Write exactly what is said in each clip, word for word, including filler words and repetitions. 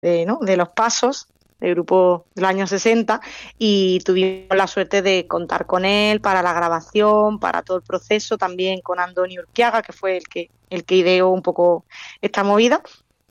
de, ¿no? de Los Pasos, del grupo de los años sesenta, y tuvimos la suerte de contar con él para la grabación, para todo el proceso, también con Andoni Urquiaga, que fue el que, el que ideó un poco esta movida.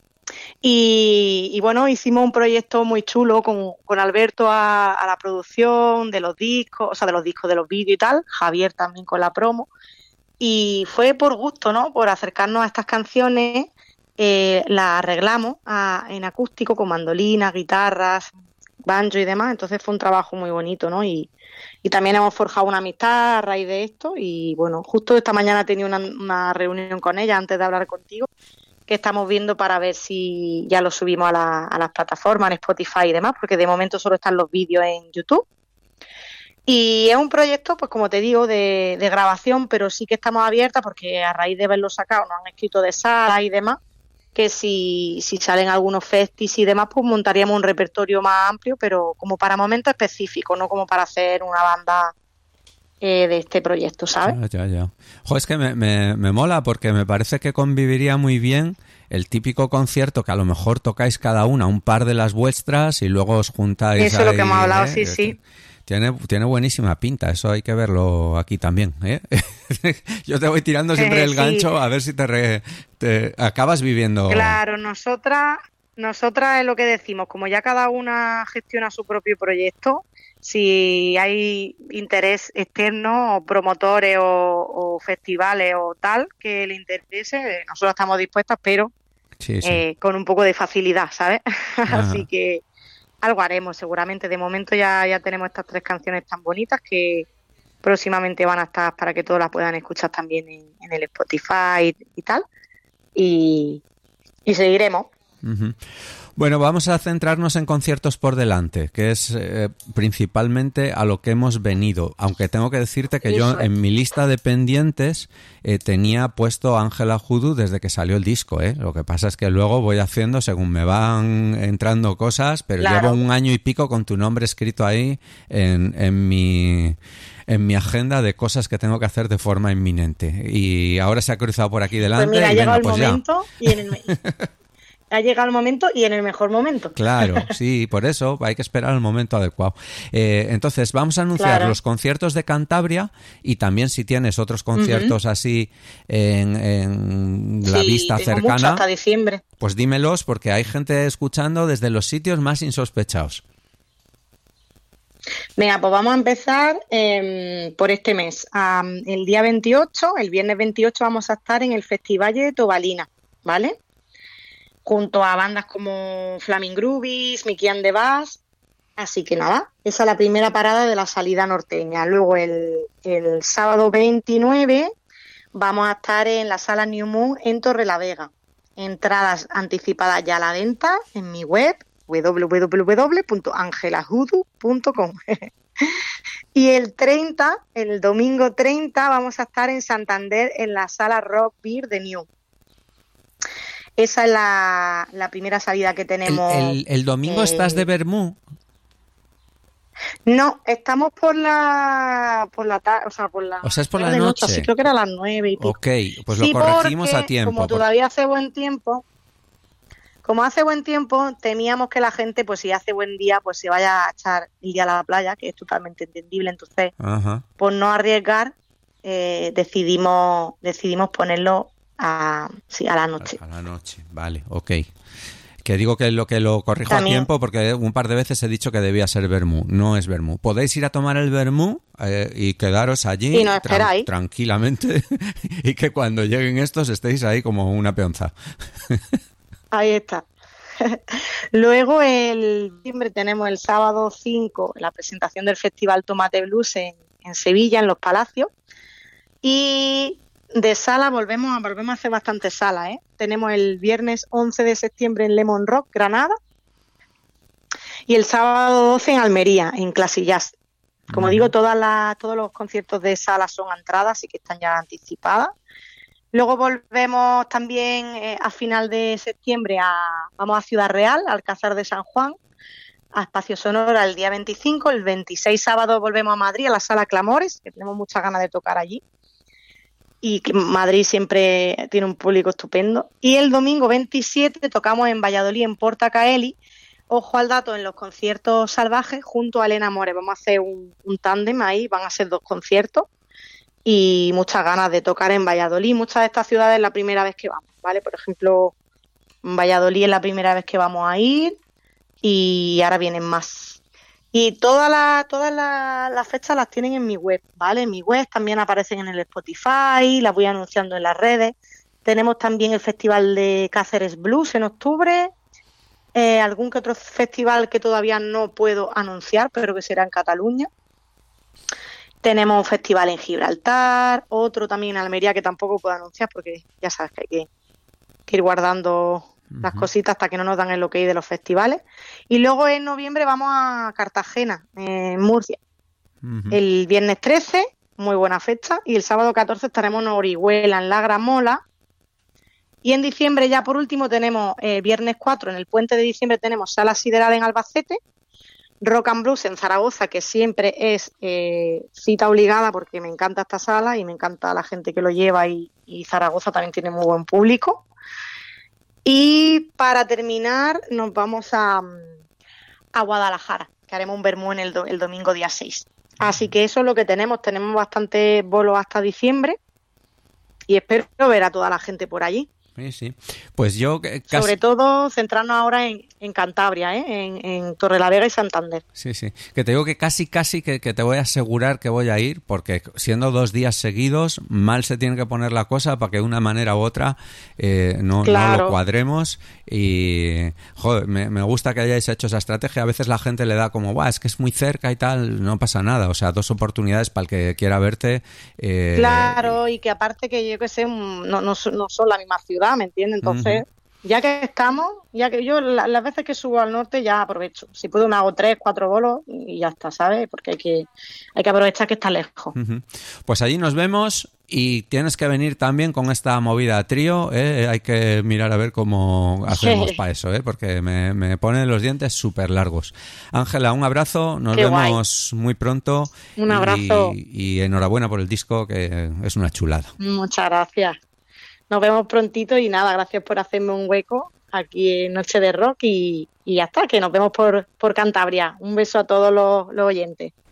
Y, y bueno, hicimos un proyecto muy chulo con, con Alberto a, a la producción de los discos, o sea, de los discos, de los vídeos y tal, Javier también con la promo, y fue por gusto, ¿no? Por acercarnos a estas canciones. Eh, las arreglamos a, en acústico con mandolinas, guitarras, banjo y demás, entonces fue un trabajo muy bonito, ¿no? Y, y también hemos forjado una amistad a raíz de esto, y bueno, justo esta mañana he tenido una, una reunión con ella antes de hablar contigo, que estamos viendo para ver si ya lo subimos a, la, a las plataformas, en Spotify y demás, porque de momento solo están los vídeos en YouTube. Y es un proyecto, pues como te digo, de, de grabación, pero sí que estamos abiertas porque a raíz de verlo sacado nos han escrito de sala y demás, que si, si salen algunos festis y demás, pues montaríamos un repertorio más amplio, pero como para momentos específicos, no como para hacer una banda eh, de este proyecto, ¿sabes? Ya, ya, ya. Jo, es que me, me, me mola porque me parece que conviviría muy bien el típico concierto que a lo mejor tocáis cada una un par de las vuestras y luego os juntáis. Eso ahí, es lo que hemos hablado, ¿eh? sí, sí. Tiene, tiene buenísima pinta, eso hay que verlo aquí también, ¿eh? Yo te voy tirando siempre el gancho, sí. A ver si te, re, te acabas viviendo. Claro, nosotras, nosotras es lo que decimos, como ya cada una gestiona su propio proyecto, si hay interés externo o promotores o, o festivales o tal que le interese, nosotros estamos dispuestas, pero sí, sí. Eh, con un poco de facilidad, ¿sabes? Así que algo haremos seguramente. De momento ya, ya tenemos estas tres canciones tan bonitas que próximamente van a estar para que todos las puedan escuchar también en, en el Spotify y, y tal. Y, y seguiremos. Uh-huh. Bueno, vamos a centrarnos en conciertos por delante, que es eh, principalmente a lo que hemos venido. Aunque tengo que decirte que yo en mi lista de pendientes eh, tenía puesto Ángela Hoodoo desde que salió el disco, ¿eh? Lo que pasa es que luego voy haciendo según me van entrando cosas, pero claro, llevo un año y pico con tu nombre escrito ahí en, en mi... en mi agenda de cosas que tengo que hacer de forma inminente. Y ahora se ha cruzado por aquí delante. Pues mira, ha y llegado venga, el pues momento ya. y en el... Ha llegado el momento y en el mejor momento. Claro, sí, por eso hay que esperar el momento adecuado. Eh, entonces, vamos a anunciar claro. los conciertos de Cantabria y también si tienes otros conciertos uh-huh. así en, en la sí, vista tengo cercana. Mucho hasta diciembre. Pues dímelos porque hay gente escuchando desde los sitios más insospechados. Venga, pues vamos a empezar eh, por este mes. Um, el día veintiocho, el viernes veintiocho, vamos a estar en el Festival de Tobalina, ¿vale? Junto a bandas como Flaming Groovies, Mickey and the Bass. Así que nada, esa es la primera parada de la salida norteña. Luego el, el sábado veintinueve vamos a estar en la Sala New Moon en Torrelavega. Entradas anticipadas ya a la venta en mi web doble u doble u doble u punto angela hoodoo punto com. Y el treinta, el domingo treinta, vamos a estar en Santander en la Sala Rock Beer de New. Esa es la, la primera salida que tenemos. ¿El, el, el domingo eh, estás de Bermú? No, estamos por la por la tarde, o sea, por la O sea, es por la noche. noche. Sí, creo que era a las nueve y pico. Ok, pues sí, lo corregimos porque, a tiempo. Como por... todavía hace buen tiempo, como hace buen tiempo, temíamos que la gente, pues si hace buen día, pues se vaya a echar el día a la playa, que es totalmente entendible. Entonces, Ajá. por no arriesgar, eh, decidimos decidimos ponerlo a, sí, a la noche. A la noche, vale, ok. Que digo que lo que lo corrijo También. a tiempo porque un par de veces he dicho que debía ser vermú. No es vermú. Podéis ir a tomar el vermú eh, y quedaros allí y no tra- tranquilamente y que cuando lleguen estos estéis ahí como una peonza. Ahí está. Luego el diciembre tenemos el sábado cinco la presentación del Festival Tomate Blues en, en Sevilla, en Los Palacios. Y de sala volvemos a, volvemos a hacer bastantes salas, ¿eh? Tenemos el viernes once de septiembre en Lemon Rock, Granada. Y el sábado doce en Almería, en Classic Jazz. Como uh-huh. digo, todas las, todos los conciertos de sala son entradas, así que están ya anticipadas. Luego volvemos también eh, a final de septiembre a vamos a Ciudad Real, Alcázar de San Juan, a Espacio Sonora el día veinticinco, el veintiséis sábado volvemos a Madrid, a la Sala Clamores, que tenemos muchas ganas de tocar allí. y que Madrid siempre tiene un público estupendo. Y el domingo veintisiete tocamos en Valladolid, en Porta Caeli. Ojo al dato, en los conciertos salvajes, junto a Elena More. Vamos a hacer un, un tándem ahí, van a ser dos conciertos y muchas ganas de tocar en Valladolid. Muchas de estas ciudades es la primera vez que vamos, ¿vale? Por ejemplo, Valladolid es la primera vez que vamos a ir y ahora vienen más. Y todas las todas las, las fechas las tienen en mi web, ¿vale? En mi web también aparecen en el Spotify, las voy anunciando en las redes. Tenemos también el Festival de Cáceres Blues en octubre. Eh, algún que otro festival que todavía no puedo anunciar, pero que será en Cataluña. Tenemos un festival en Gibraltar, otro también en Almería que tampoco puedo anunciar porque ya sabes que hay que, que ir guardando uh-huh. las cositas hasta que no nos dan el ok de los festivales. Y luego en noviembre vamos a Cartagena, en Murcia. Uh-huh. El viernes trece, muy buena fecha, y el sábado catorce estaremos en Orihuela, en La Gramola. Y en diciembre ya por último tenemos eh, viernes cuatro, en el puente de diciembre tenemos Sala Sideral en Albacete, Rock and Blues en Zaragoza, que siempre es eh, cita obligada porque me encanta esta sala y me encanta la gente que lo lleva y, y Zaragoza también tiene muy buen público. Y para terminar nos vamos a, a Guadalajara, que haremos un vermú en el, do, el domingo día seis. Así que eso es lo que tenemos, tenemos bastantes bolos hasta diciembre y espero ver a toda la gente por allí. Sí, sí. Pues yo casi... Sobre todo centrarnos ahora en, en Cantabria, ¿eh? en, en Torrelavega y Santander. Sí, sí. Que te digo que casi, casi que, que te voy a asegurar que voy a ir, porque siendo dos días seguidos, mal se tiene que poner la cosa para que de una manera u otra eh, no, claro. no lo cuadremos. Y, joder, me, me gusta que hayáis hecho esa estrategia. A veces la gente le da como, Buah, es que es muy cerca y tal, no pasa nada. O sea, dos oportunidades para el que quiera verte. Eh, claro, y que aparte que yo que sé, no, no, no son la misma ciudad, ¿me entiendes? Entonces, uh-huh. ya que estamos, ya que yo la, las veces que subo al norte ya aprovecho. Si puedo me hago tres, cuatro bolos y ya está, ¿sabes? Porque hay que hay que aprovechar que está lejos. Uh-huh. Pues allí nos vemos y tienes que venir también con esta movida trío, ¿eh? Hay que mirar a ver cómo hacemos sí. para eso, ¿eh? Porque me, me ponen los dientes súper largos. Ángela, un abrazo, nos Qué vemos guay. muy pronto. Un abrazo. Y, y enhorabuena por el disco, que es una chulada. Muchas gracias. Nos vemos prontito y nada, gracias por hacerme un hueco aquí en Noche de Rock y, y ya está, que nos vemos por, por Cantabria. Un beso a todos los, los oyentes.